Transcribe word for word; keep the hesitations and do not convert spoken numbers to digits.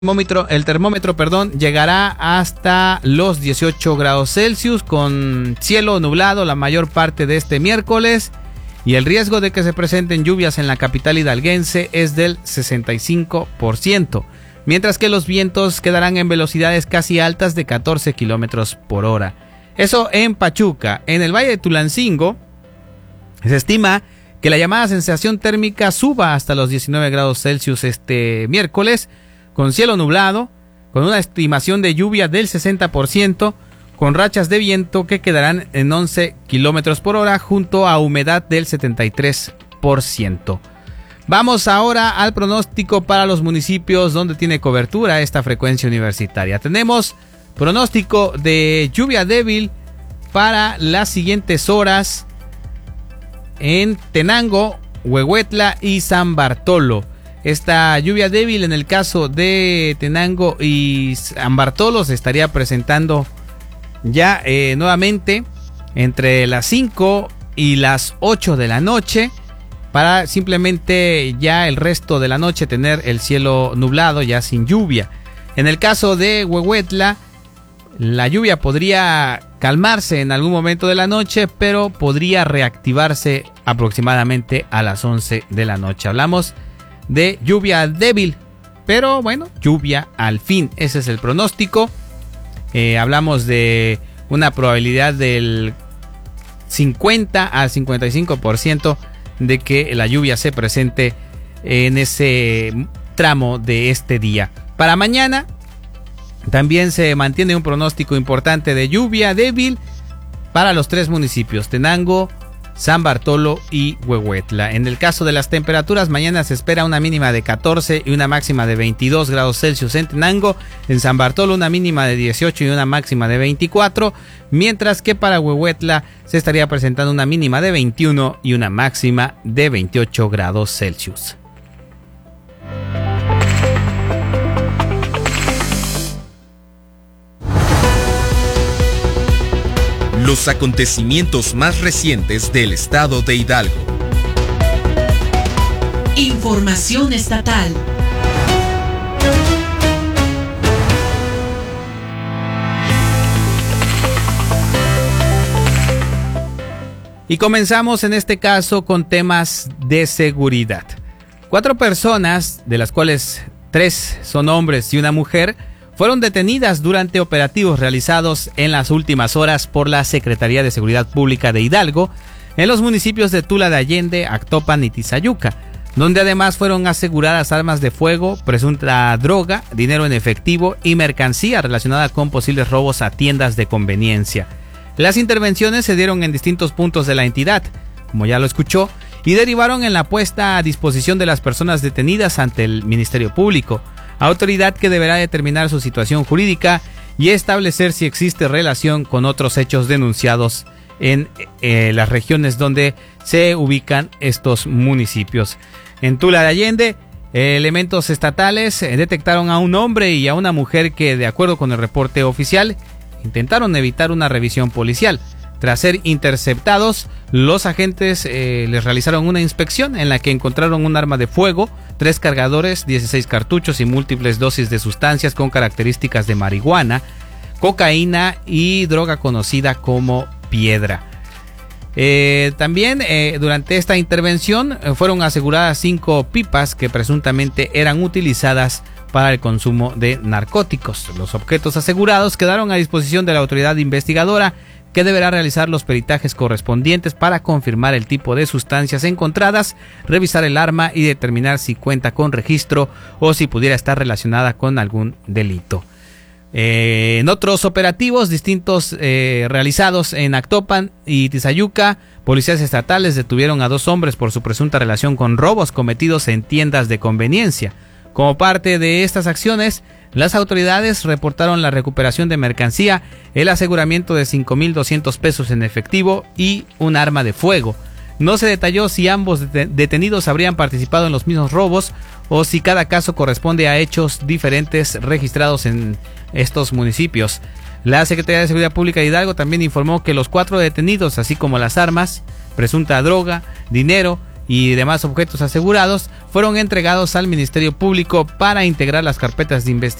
termómetro, el termómetro, perdón, llegará hasta los dieciocho grados Celsius con cielo nublado la mayor parte de este miércoles y el riesgo de que se presenten lluvias en la capital hidalguense es del sesenta y cinco por ciento, mientras que los vientos quedarán en velocidades casi altas de catorce kilómetros por hora. Eso en Pachuca. En el Valle de Tulancingo se estima que la llamada sensación térmica suba hasta los diecinueve grados Celsius este miércoles, con cielo nublado, con una estimación de lluvia del sesenta por ciento, con rachas de viento que quedarán en once kilómetros por hora, junto a humedad del setenta y tres por ciento. Vamos ahora al pronóstico para los municipios donde tiene cobertura esta frecuencia universitaria. Tenemos pronóstico de lluvia débil para las siguientes horas en Tenango, Huehuetla y San Bartolo. Esta lluvia débil en el caso de Tenango y San Bartolo se estaría presentando ya eh, nuevamente entre las cinco y las ocho de la noche, para simplemente ya el resto de la noche tener el cielo nublado ya sin lluvia. En el caso de Huehuetla, la lluvia podría calmarse en algún momento de la noche, pero podría reactivarse aproximadamente a las once de la noche. Hablamos de lluvia débil, pero bueno, lluvia al fin. Ese es el pronóstico. Eh, hablamos de una probabilidad del cincuenta al cincuenta y cinco por ciento de que la lluvia se presente en ese tramo de este día. Para mañana también se mantiene un pronóstico importante de lluvia débil para los tres municipios, Tenango, San Bartolo y Huehuetla. En el caso de las temperaturas, mañana se espera una mínima de catorce y una máxima de veintidós grados Celsius en Tenango. En San Bartolo una mínima de dieciocho y una máxima de veinticuatro, mientras que para Huehuetla se estaría presentando una mínima de veintiuno y una máxima de veintiocho grados Celsius. Los acontecimientos más recientes del estado de Hidalgo. Información estatal. Y comenzamos en este caso con temas de seguridad. Cuatro personas, de las cuales tres son hombres y una mujer, fueron detenidas durante operativos realizados en las últimas horas por la Secretaría de Seguridad Pública de Hidalgo en los municipios de Tula de Allende, Actopan y Tizayuca, donde además fueron aseguradas armas de fuego, presunta droga, dinero en efectivo y mercancía relacionada con posibles robos a tiendas de conveniencia. Las intervenciones se dieron en distintos puntos de la entidad, como ya lo escuchó, y derivaron en la puesta a disposición de las personas detenidas ante el Ministerio Público, autoridad que deberá determinar su situación jurídica y establecer si existe relación con otros hechos denunciados en eh, las regiones donde se ubican estos municipios. En Tula de Allende, eh, elementos estatales eh, detectaron a un hombre y a una mujer que, de acuerdo con el reporte oficial, intentaron evitar una revisión policial. Tras ser interceptados, los agentes eh, les realizaron una inspección en la que encontraron un arma de fuego, tres cargadores, dieciséis cartuchos y múltiples dosis de sustancias con características de marihuana, cocaína y droga conocida como piedra. Eh, también eh, durante esta intervención eh, fueron aseguradas cinco pipas que presuntamente eran utilizadas para el consumo de narcóticos. Los objetos asegurados quedaron a disposición de la autoridad investigadora, que deberá realizar los peritajes correspondientes para confirmar el tipo de sustancias encontradas, revisar el arma y determinar si cuenta con registro o si pudiera estar relacionada con algún delito. Eh, en otros operativos distintos eh, realizados en Actopan y Tizayuca, policías estatales detuvieron a dos hombres por su presunta relación con robos cometidos en tiendas de conveniencia. Como parte de estas acciones, las autoridades reportaron la recuperación de mercancía, el aseguramiento de cinco mil doscientos pesos en efectivo y un arma de fuego. No se detalló si ambos detenidos habrían participado en los mismos robos o si cada caso corresponde a hechos diferentes registrados en estos municipios. La Secretaría de Seguridad Pública de Hidalgo también informó que los cuatro detenidos, así como las armas, presunta droga, dinero y demás objetos asegurados fueron entregados al Ministerio Público para integrar las carpetas de investigación